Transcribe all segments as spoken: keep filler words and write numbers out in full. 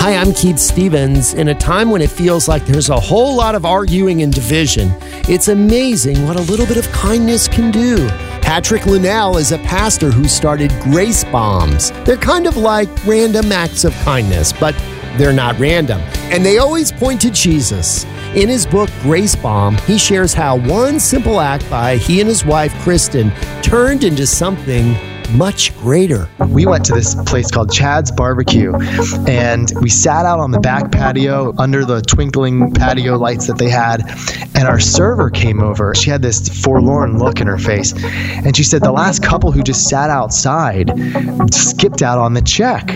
Hi, I'm Keith Stevens. In a time when it feels like there's a whole lot of arguing and division, it's amazing what a little bit of kindness can do. Patrick Linnell is a pastor who started Grace Bombs. They're kind of like random acts of kindness, but they're not random. And they always point to Jesus. In his book, Grace Bomb, he shares how one simple act by he and his wife, Kristen, turned into something much greater. We went to this place called Chad's Barbecue, and we sat out on the back patio under the twinkling patio lights that they had, and our server came over. She had this forlorn look in her face, and she said the last couple who just sat outside skipped out on the check.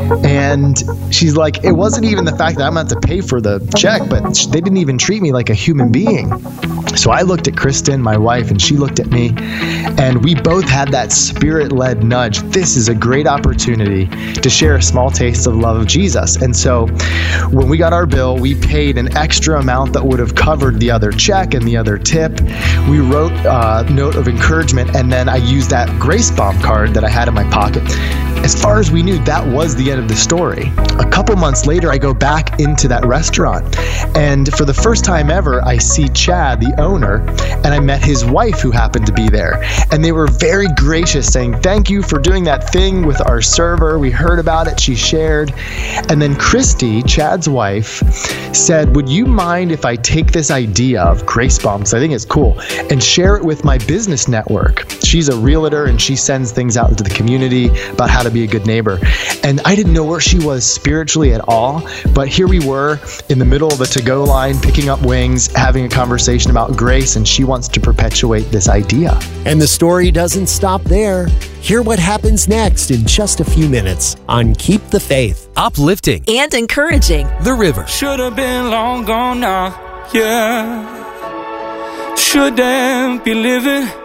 And she's like, it wasn't even the fact that I'm going to have to pay for the check, but they didn't even treat me like a human being. So I looked at Kristen, my wife, and she looked at me, and we both had that spirit-led nudge. This is a great opportunity to share a small taste of love of Jesus. And so when we got our bill, we paid an extra amount that would have covered the other check and the other tip. We wrote a note of encouragement, and then I used that Grace Bomb card that I had in my pocket. As far as we knew, that was the end of the story. A couple months later, I go back into that restaurant, and for the first time ever, I see Chad, the owner, and I met his wife who happened to be there. And they were very gracious, saying, thank you for doing that thing with our server. We heard about it. She shared. And then Christy, Chad's wife, said, would you mind if I take this idea of Grace Bombs, I think it's cool, and share it with my business network? She's a realtor, and she sends things out into the community about how to be a good neighbor. And I didn't know where she was spiritually at all, but here we were in the middle of a to-go line, picking up wings, having a conversation about grace, and she wants to perpetuate this idea. And the story doesn't stop there. Hear what happens next in just a few minutes on Keep the Faith. Uplifting and encouraging. The River. Should have been long gone now, yeah. Shouldn't be living